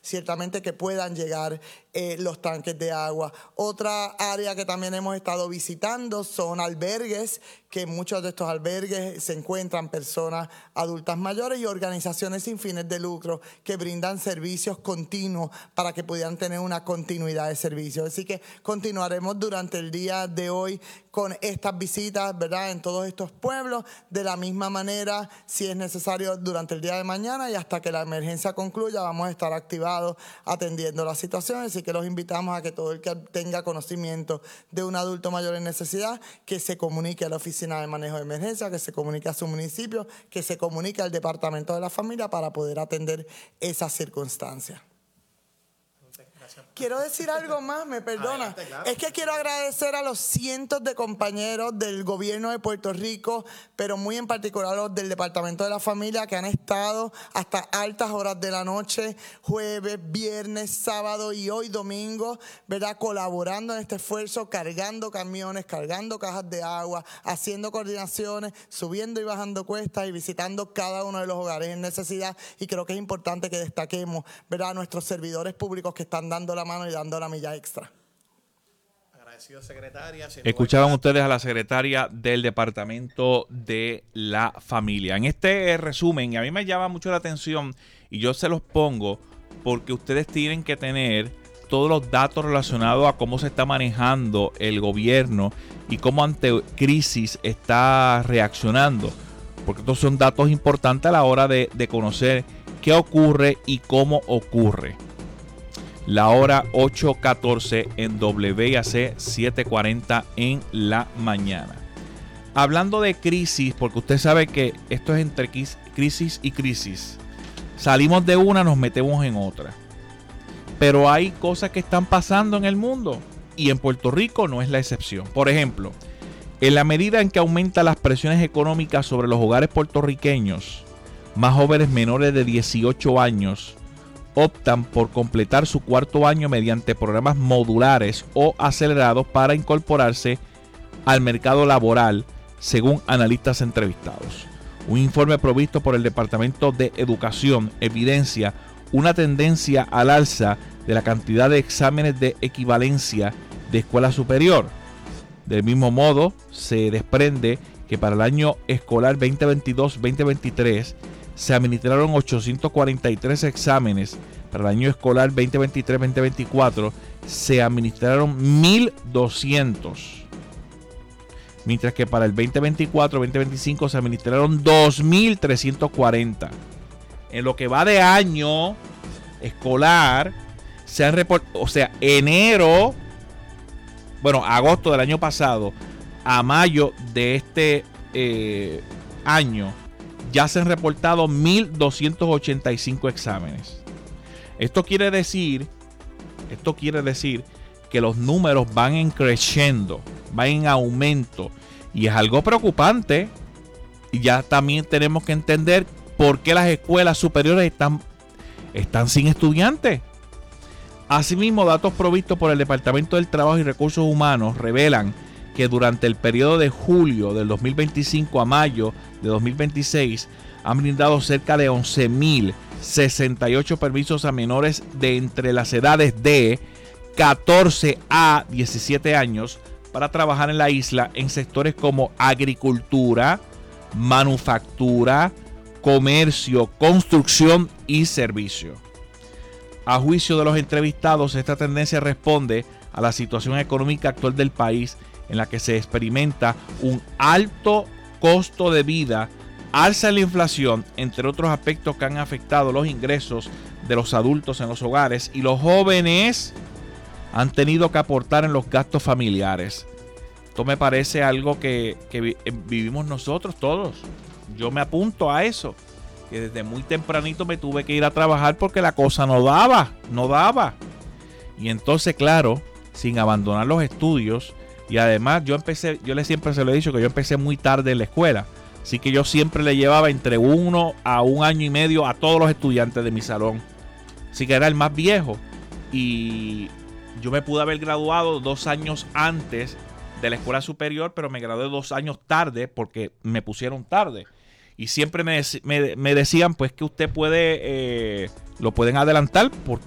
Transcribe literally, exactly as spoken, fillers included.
ciertamente que puedan llegar eh, los tanques de agua. Otra área que también hemos estado visitando son albergues, que en muchos de estos albergues se encuentran personas adultas mayores y organizaciones sin fines de lucro que brindan servicios continuos para que pudieran tener una continuidad de servicios. Así que continuaremos durante el día de hoy con estas visitas, ¿verdad?, en todos estos pueblos, de la misma manera, si es necesario, durante el día de mañana y hasta que la emergencia concluya, vamos a estar activados atendiendo la situación. Así que los invitamos a que todo el que tenga conocimiento de un adulto mayor en necesidad, que se comunique a la Oficina de Manejo de Emergencia, que se comunique a su municipio, que se comunique al Departamento de la Familia para poder atender esas circunstancias. Quiero decir algo más, me perdona. Adelante, claro. Es que quiero agradecer a los cientos de compañeros del gobierno de Puerto Rico, pero muy en particular los del Departamento de la Familia, que han estado hasta altas horas de la noche, jueves, viernes, sábado y hoy domingo, ¿verdad?, colaborando en este esfuerzo, cargando camiones, cargando cajas de agua, haciendo coordinaciones, subiendo y bajando cuestas y visitando cada uno de los hogares en necesidad. Y creo que es importante que destaquemos, ¿verdad?, a nuestros servidores públicos que están dando la mano y dando la milla extra. Agradecido, secretaria. Escuchaban ustedes a la secretaria del Departamento de la Familia. En este resumen, a mí me llama mucho la atención y yo se los pongo porque ustedes tienen que tener todos los datos relacionados a cómo se está manejando el gobierno y cómo ante crisis está reaccionando, porque estos son datos importantes a la hora de, de conocer qué ocurre y cómo ocurre. La hora ocho catorce en W A C setecientos cuarenta en la mañana. Hablando de crisis, porque usted sabe que esto es entre crisis y crisis. Salimos de una, nos metemos en otra. Pero hay cosas que están pasando en el mundo y en Puerto Rico no es la excepción. Por ejemplo, en la medida en que aumentan las presiones económicas sobre los hogares puertorriqueños, más jóvenes menores de dieciocho años optan por completar su cuarto año mediante programas modulares o acelerados para incorporarse al mercado laboral, según analistas entrevistados. Un informe provisto por el Departamento de Educación evidencia una tendencia al alza de la cantidad de exámenes de equivalencia de escuela superior. Del mismo modo, se desprende que para el año escolar veinte veintidós veinte veintitrés se administraron ochocientos cuarenta y tres exámenes. Para el año escolar veinte veintitrés veinte veinticuatro se administraron mil doscientos. Mientras que para el veinte veinticuatro veinte veinticinco se administraron dos mil trescientos cuarenta. En lo que va de año escolar, se han reportado, o sea, enero, bueno, agosto del año pasado a mayo de este eh, año, ya se han reportado mil doscientos ochenta y cinco exámenes. Esto quiere decir, esto quiere decir que los números van en creciendo, van en aumento, y es algo preocupante. Y ya también tenemos que entender por qué las escuelas superiores están, están sin estudiantes. Asimismo, datos provistos por el Departamento del Trabajo y Recursos Humanos revelan que durante el periodo de julio del dos mil veinticinco a mayo de dos mil veintiséis han brindado cerca de once mil sesenta y ocho permisos a menores de entre las edades de catorce a diecisiete años para trabajar en la isla en sectores como agricultura, manufactura, comercio, construcción y servicio. A juicio de los entrevistados, esta tendencia responde a la situación económica actual del país, en la que se experimenta un alto costo de vida, alza en la inflación, entre otros aspectos que han afectado los ingresos de los adultos en los hogares, y los jóvenes han tenido que aportar en los gastos familiares. Esto me parece algo que, que vivimos nosotros todos. Yo me apunto a eso, que desde muy tempranito me tuve que ir a trabajar porque la cosa no daba, no daba. Y entonces, claro, sin abandonar los estudios, y además yo empecé, yo le siempre se lo he dicho que yo empecé muy tarde en la escuela, así que yo siempre le llevaba entre uno a un año y medio a todos los estudiantes de mi salón, así que era el más viejo, y yo me pude haber graduado dos años antes de la escuela superior, pero me gradué dos años tarde porque me pusieron tarde. Y siempre me, me, me decían pues que usted puede, eh, lo pueden adelantar por,